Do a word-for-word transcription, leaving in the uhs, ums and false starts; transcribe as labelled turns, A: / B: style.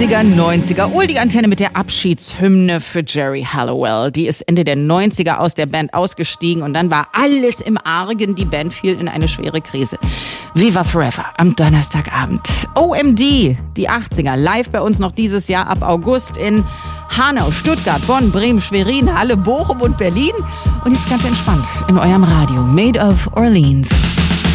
A: achtziger, neunziger. Ul die Antenne mit der Abschiedshymne für Geri Halliwell. Die ist Ende der neunziger aus der Band ausgestiegen und dann war alles im Argen. Die Band fiel in eine schwere Krise. Viva Forever am Donnerstagabend. O M D, die achtziger, live bei uns noch dieses Jahr ab August in Hanau, Stuttgart, Bonn, Bremen, Schwerin, Halle, Bochum und Berlin. Und jetzt ganz entspannt in eurem Radio. Made of Orleans.